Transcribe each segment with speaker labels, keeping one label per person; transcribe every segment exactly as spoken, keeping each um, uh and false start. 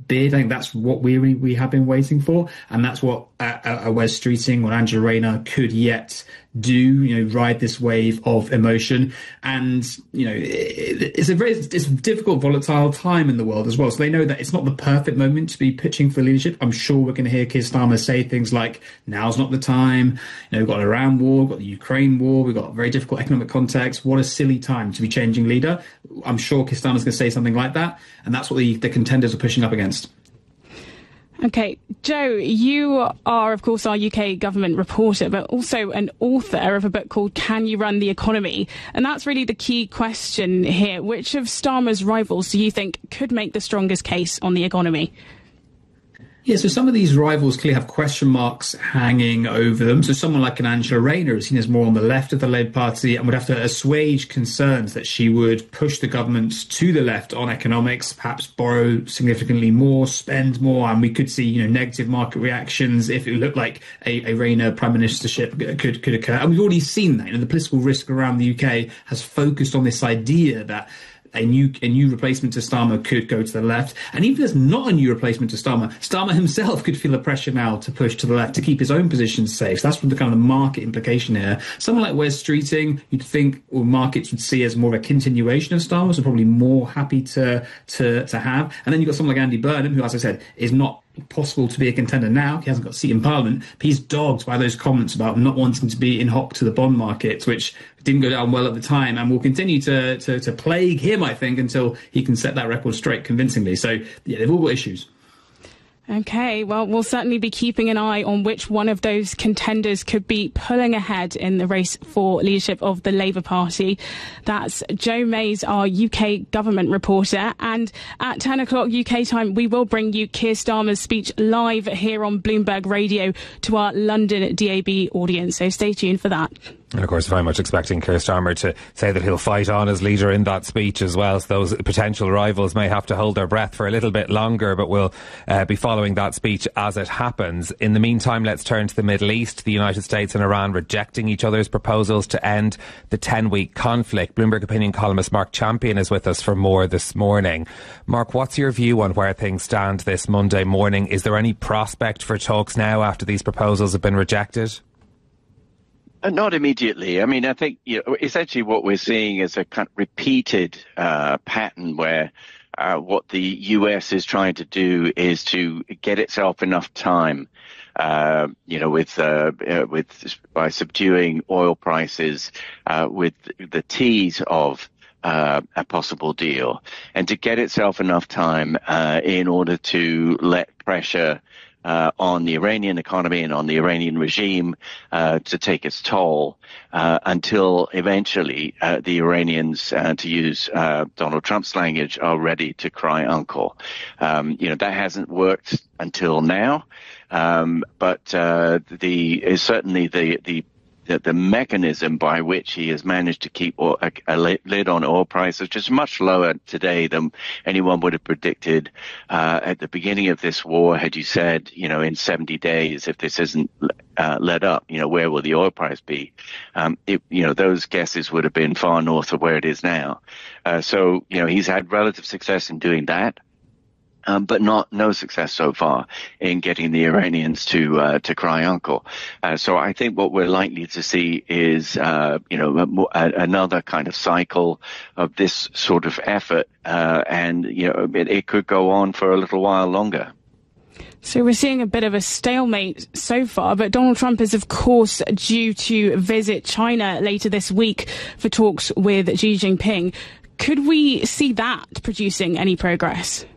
Speaker 1: bid. I think that's what we we have been waiting for, and that's what uh, uh, Wes Streeting or Angela Rayner could yet do. You know, ride this wave of emotion, and you know, it, it's a very it's a difficult, volatile time in the world as well. So they know that it's not the perfect moment to be pitching for leadership. I'm sure we're going to hear Keir Starmer say things like, "Now's not the time." You know, we've got an Iran war, we've got the Ukraine war, we've got a very difficult economic context. What a silly time to be changing leader. I'm sure Keir Starmer's going to say something like that, and that's what the, the contenders are pushing up against.
Speaker 2: OK, Joe, you are, of course, our U K government reporter, but also an author of a book called Can You Run the Economy? And that's really the key question here. Which of Starmer's rivals do you think could make the strongest case on the economy?
Speaker 1: Yeah, so some of these rivals clearly have question marks hanging over them. So someone like an Angela Rayner is seen as more on the left of the Labour Party and would have to assuage concerns that she would push the government to the left on economics, perhaps borrow significantly more, spend more, and we could see, you know, negative market reactions if it looked like a, a Rayner prime ministership could could occur. And we've already seen that. You know, the political risk around the U K has focused on this idea that A new a new replacement to Starmer could go to the left. And even if there's not a new replacement to Starmer, Starmer himself could feel the pressure now to push to the left to keep his own position safe. So that's what the kind of the market implication here. Someone like Wes Streeting, you'd think well, markets would see as more of a continuation of Starmer, so probably more happy to to to have. And then you've got someone like Andy Burnham, who, as I said, is not possible to be a contender now. He hasn't got a seat in Parliament, but he's dogged by those comments about not wanting to be in hock to the bond market, which didn't go down well at the time and will continue to, to, to plague him, I think, until he can set that record straight convincingly. So, yeah, they've all got issues.
Speaker 2: OK, well, we'll certainly be keeping an eye on which one of those contenders could be pulling ahead in the race for leadership of the Labour Party. That's Joe Mays, our U K government reporter. And at ten o'clock U K time, we will bring you Keir Starmer's speech live here on Bloomberg Radio to our London D A B audience. So stay tuned for that.
Speaker 3: And of course, very much expecting Keir Starmer to say that he'll fight on as leader in that speech as well. So those potential rivals may have to hold their breath for a little bit longer, but we'll uh, be following that speech as it happens. In the meantime, let's turn to the Middle East. The United States and Iran rejecting each other's proposals to end the ten-week conflict. Bloomberg opinion columnist Mark Champion is with us for more this morning. Mark, what's your view on where things stand this Monday morning? Is there any prospect for talks now after these proposals have been rejected?
Speaker 4: Uh, not immediately. I mean, I think you know, essentially what we're seeing is a kind of repeated uh, pattern where uh, what the U S is trying to do is to get itself enough time, uh, you know, with uh, uh, with by subduing oil prices, uh, with the tease of uh, a possible deal, and to get itself enough time uh, in order to let pressure Uh, on the Iranian economy and on the Iranian regime uh, to take its toll uh, until eventually uh, the Iranians, uh, to use uh, Donald Trump's language, are ready to cry uncle. Um, you know, that hasn't worked until now, um, but uh, the certainly the the The, the mechanism by which he has managed to keep oil, a, a lid on oil prices, which is much lower today than anyone would have predicted uh, at the beginning of this war. Had you said, you know, in seventy days, if this isn't uh, let up, you know, where will the oil price be? Um, it, you know, those guesses would have been far north of where it is now. Uh, so, you know, he's had relative success in doing that. Um, but not no success so far in getting the Iranians to uh, to cry uncle. Uh, so I think what we're likely to see is, uh, you know, a, a, another kind of cycle of this sort of effort, uh, and you know, it, it could go on for a little while longer.
Speaker 2: So we're seeing a bit of a stalemate so far, but Donald Trump is, of course, due to visit China later this week for talks with Xi Jinping. Could we see that producing any progress?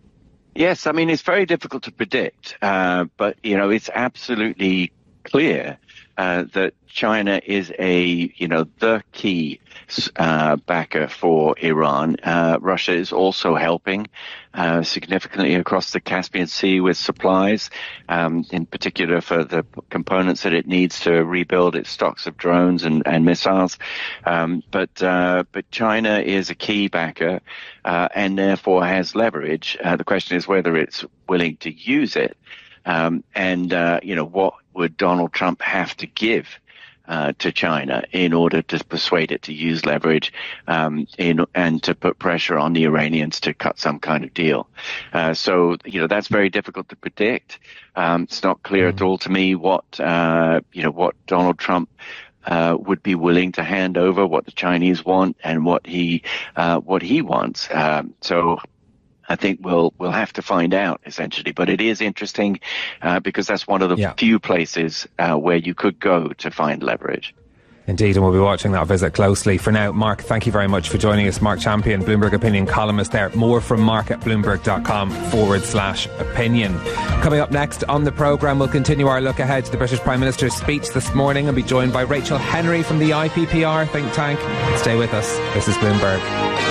Speaker 4: Yes, I mean, it's very difficult to predict, uh, but, you know, it's absolutely clear uh, that China is a, you know, the key uh, backer for Iran. Uh, Russia is also helping uh, significantly across the Caspian Sea with supplies, um, in particular for the components that it needs to rebuild its stocks of drones and, and missiles. Um, but uh, but China is a key backer uh, and therefore has leverage. Uh, the question is whether it's willing to use it. Um, and, uh, you know, what would Donald Trump have to give uh, to China in order to persuade it to use leverage um, in, and to put pressure on the Iranians to cut some kind of deal. Uh, so, you know, that's very difficult to predict. Um, it's not clear mm-hmm. at all to me what, uh, you know, what Donald Trump Uh, would be willing to hand over, what the Chinese want, and what he uh, what he wants. Um, so I think we'll we'll have to find out essentially. But it is interesting uh, because that's one of the yeah. few places uh, where you could go to find leverage.
Speaker 3: Indeed, and we'll be watching that visit closely. For now, Mark, thank you very much for joining us. Mark Champion, Bloomberg Opinion columnist there. More from Mark at bloomberg.com forward slash opinion. Coming up next on the programme, we'll continue our look ahead to the British Prime Minister's speech this morning and be joined by Rachel Henry from the I P P R think tank. Stay with us. This is Bloomberg.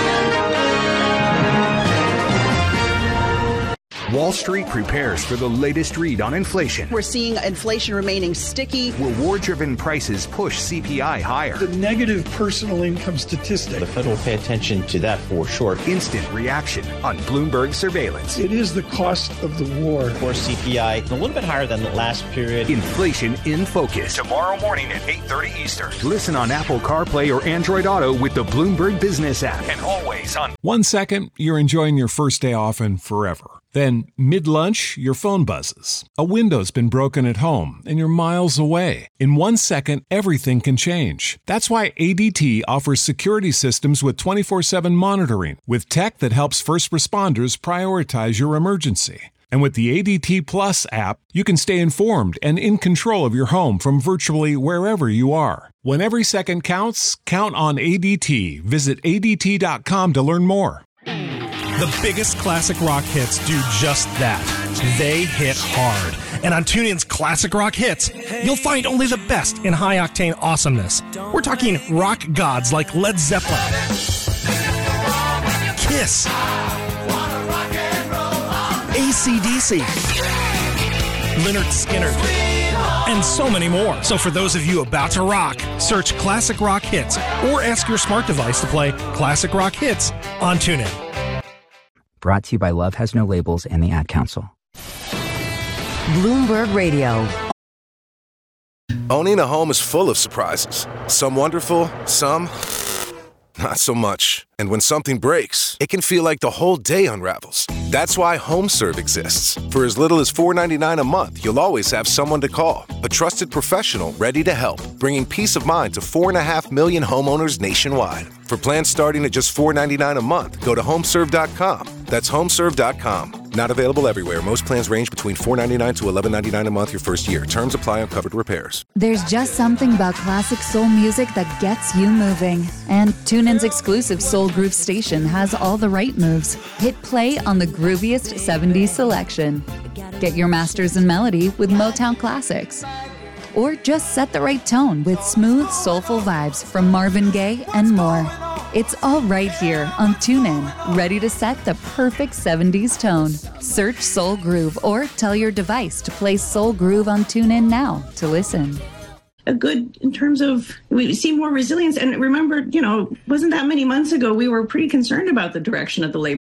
Speaker 5: Wall Street prepares for the latest read on inflation.
Speaker 6: We're seeing inflation remaining sticky.
Speaker 5: Will war-driven prices push C P I higher?
Speaker 7: The negative personal income statistic.
Speaker 8: The Fed will pay attention to that for sure.
Speaker 5: Instant reaction on Bloomberg surveillance.
Speaker 7: It is the cost of the war.
Speaker 8: Of course, C P I a little bit higher than the last period.
Speaker 5: Inflation in Focus.
Speaker 9: Tomorrow morning at eight thirty Eastern.
Speaker 5: Listen on Apple CarPlay or Android Auto with the Bloomberg Business app.
Speaker 9: And always on.
Speaker 10: One second, you're enjoying your first day off and forever. Then, mid-lunch, your phone buzzes. A window's been broken at home, and you're miles away. In one second, everything can change. That's why A D T offers security systems with twenty-four seven monitoring, with tech that helps first responders prioritize your emergency. And with the A D T Plus app, you can stay informed and in control of your home from virtually wherever you are. When every second counts, count on A D T. Visit A D T dot com to learn more.
Speaker 11: The biggest classic rock hits do just that. They hit hard. And on TuneIn's Classic Rock Hits, you'll find only the best in high-octane awesomeness. We're talking rock gods like Led Zeppelin, Kiss, A C D C, Lynyrd Skynyrd, and so many more. So for those of you about to rock, search Classic Rock Hits or ask your smart device to play Classic Rock Hits on TuneIn.
Speaker 12: Brought to you by Love Has No Labels and the Ad Council.
Speaker 13: Bloomberg Radio.
Speaker 14: Owning a home is full of surprises. Some wonderful, some not so much. And when something breaks, it can feel like the whole day unravels. That's why HomeServe exists. For as little as four dollars and ninety-nine cents a month, you'll always have someone to call. A trusted professional ready to help, bringing peace of mind to four point five million homeowners nationwide. For plans starting at just four dollars and ninety-nine cents a month, go to homeserve dot com. That's homeserve dot com. Not available everywhere. Most plans range between four dollars and ninety-nine cents to eleven dollars and ninety-nine cents a month your first year. Terms apply on covered repairs.
Speaker 13: There's just something about classic soul music that gets you moving. And TuneIn's exclusive Soul Groove station has all the right moves. Hit play on the grooviest seventies selection. Get your masters in melody with Motown classics. Or just set the right tone with smooth, soulful vibes from Marvin Gaye and more. It's all right here on TuneIn, ready to set the perfect seventies tone. Search Soul Groove or tell your device to play Soul Groove on TuneIn now to listen.
Speaker 15: A good in terms of we see more resilience. And remember, you know, wasn't that many months ago we were pretty concerned about the direction of the labor